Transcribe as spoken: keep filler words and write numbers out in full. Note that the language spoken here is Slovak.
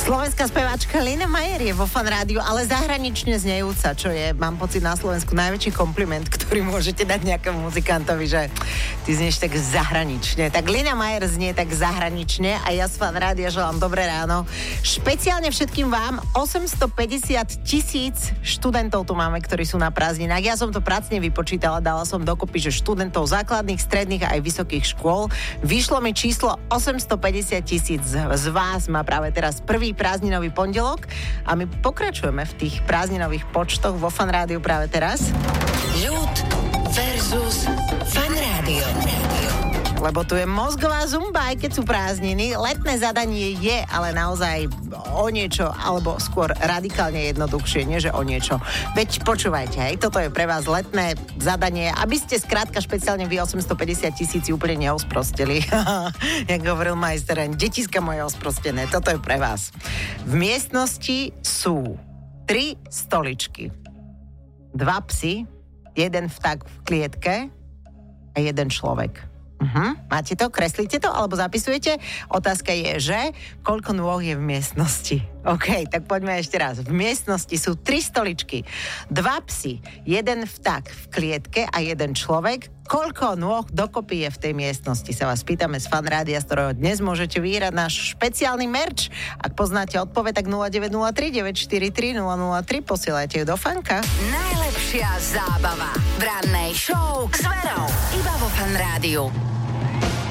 Slovenská speváčka Lena Majer je vo Fan Rádiu, ale zahranične znejúca, čo je, mám pocit, na Slovensku najväčší kompliment, ktorý môžete dať nejakému muzikantovi, že ty znieš tak zahranične. Tak Lena Majer znie tak zahranične a ja z Fan Rádia želám dobré ráno. Špeciálne všetkým vám, osemstopäťdesiat tisíc študentov tu máme, ktorí sú na prázdninách. Ja som to pracne vypočítala, dala som dokopy, že študentov základných, stredných a aj vysokých škôl. Vyšlo mi číslo osemstopäťdesiat tisíc z vás má práve teraz prvý prázdninový pondelok a my pokračujeme v tých prázdninových počtoch vo Fan Rádiu práve teraz. Ľud versus Fan Rádio. Lebo tu je mozgová zumba, aj keď sú prázdniny. Letné zadanie je ale naozaj o niečo, alebo skôr radikálne jednoduchšie, nie že o niečo. Veď počúvajte, hej, toto je pre vás letné zadanie, aby ste skrátka špeciálne vy osemstopäťdesiat tisíc úplne neosprostili. Jak hovoril majster, detiska moje osprostené, toto je pre vás. V miestnosti sú tri stoličky, dva psy, jeden vták v klietke a jeden človek. Uh-huh. Máte to? Kreslíte to? Alebo zapisujete? Otázka je, že koľko nôh je v miestnosti? OK, tak poďme ešte raz. V miestnosti sú tri stoličky, dva psy, jeden vták v klietke a jeden človek. Koľko nôh dokopy je v tej miestnosti? Sa vás pýtame z Fan Rádia, z ktorého dnes môžete vyhrať náš špeciálny merch. Ak poznáte odpoveď, tak nula deväť nula tri deväť štyri tri nula nula tri posielajte ju do Fanka. Najlepšia zábava v rannej show s Verou. Iba vo Fan Rádiu.